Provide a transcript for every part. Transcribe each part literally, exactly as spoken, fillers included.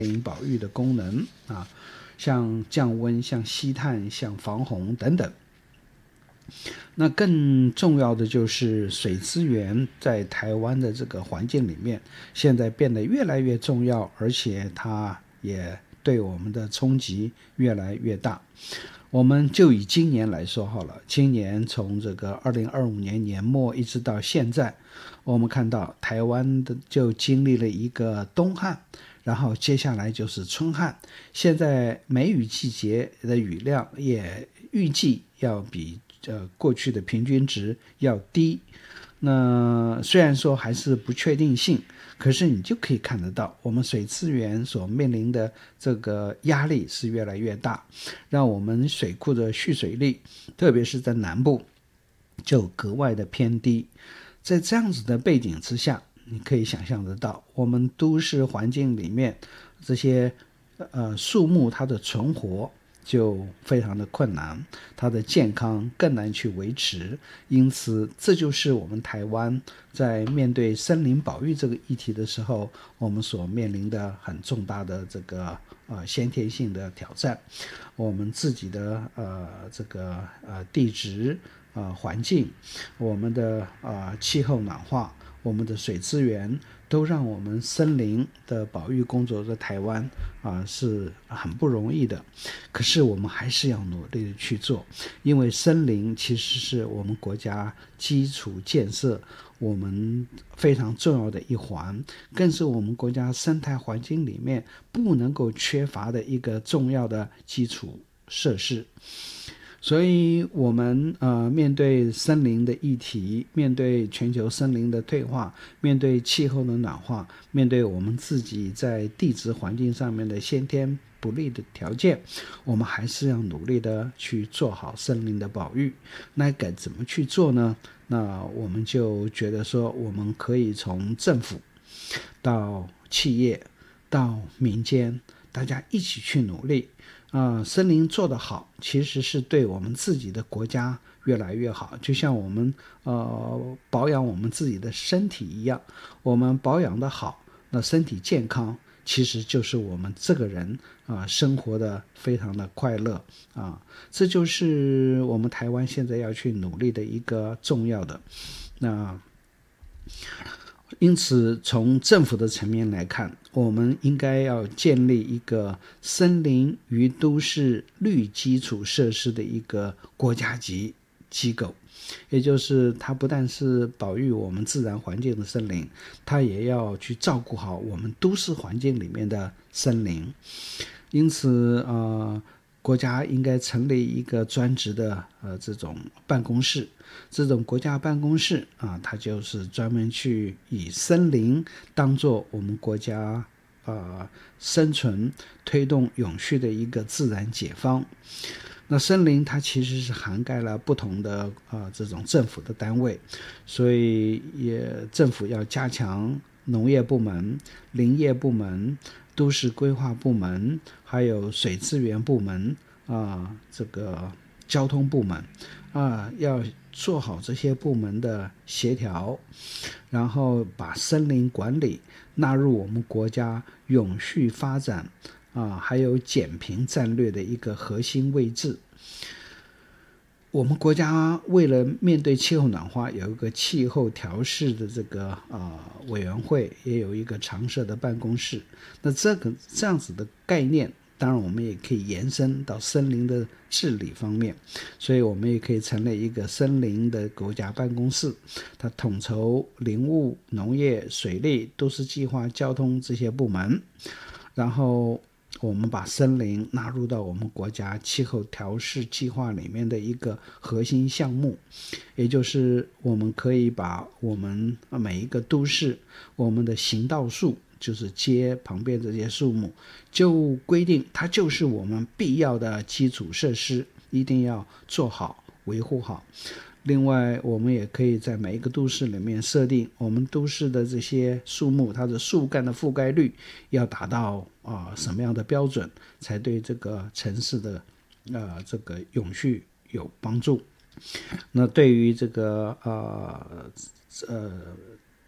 保育的功能啊，像降温、像吸碳、像防洪等等。那更重要的就是水资源在台湾的这个环境里面，现在变得越来越重要，而且它也对我们的冲击越来越大。我们就以今年来说好了，今年从这个二零二五年年末一直到现在，我们看到台湾的就经历了一个冬旱，然后接下来就是春旱，现在梅雨季节的雨量也预计要比呃过去的平均值要低。那虽然说还是不确定性，可是你就可以看得到我们水资源所面临的这个压力是越来越大，让我们水库的蓄水率特别是在南部就格外的偏低。在这样子的背景之下，你可以想象得到我们都市环境里面这些呃树木它的存活就非常的困难，它的健康更难去维持。因此这就是我们台湾在面对森林保育这个议题的时候，我们所面临的很重大的这个呃先天性的挑战。我们自己的呃这个呃地质呃环境，我们的呃气候暖化，我们的水资源，都让我们森林的保育工作在台湾啊、呃、是很不容易的。可是我们还是要努力的去做，因为森林其实是我们国家基础建设我们非常重要的一环，更是我们国家生态环境里面不能够缺乏的一个重要的基础设施。所以我们呃面对森林的议题，面对全球森林的退化，面对气候的暖化，面对我们自己在地质环境上面的先天不利的条件，我们还是要努力的去做好森林的保育。那该怎么去做呢？那我们就觉得说，我们可以从政府到企业到民间，大家一起去努力。呃，森林做得好，其实是对我们自己的国家越来越好。就像我们呃保养我们自己的身体一样，我们保养得好，那身体健康，其实就是我们这个人啊、呃、生活的非常的快乐啊。这就是我们台湾现在要去努力的一个重要的。那因此从政府的层面来看，我们应该要建立一个森林与都市绿基础设施的一个国家级机构，也就是它不但是保育我们自然环境的森林，它也要去照顾好我们都市环境里面的森林。因此呃国家应该成立一个专职的呃这种办公室，这种国家办公室啊，它就是专门去以森林当作我们国家呃生存推动永续的一个自然解方。那森林它其实是涵盖了不同的呃这种政府的单位，所以也政府要加强农业部门、林业部门、都市规划部门，还有水资源部门啊、呃，这个交通部门啊、呃，要做好这些部门的协调，然后把森林管理纳入我们国家永续发展啊，还有减贫战略的一个核心位置。我们国家为了面对气候暖化，有一个气候调试的这个呃委员会，也有一个常设的办公室。那这个这样子的概念，当然我们也可以延伸到森林的治理方面，所以我们也可以成立一个森林的国家办公室，它统筹林务、农业、水利、都市计划、交通这些部门，然后我们把森林纳入到我们国家气候调试计划里面的一个核心项目，也就是我们可以把我们每一个都市，我们的行道树，就是街旁边这些树木，就规定它就是我们必要的基础设施，一定要做好维护好。另外我们也可以在每一个都市里面设定我们都市的这些树木，它的树干的覆盖率要达到啊、呃、什么样的标准，才对这个城市的呃这个永续有帮助。那对于这个呃呃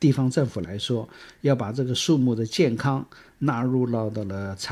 地方政府来说，要把这个树木的健康纳入到了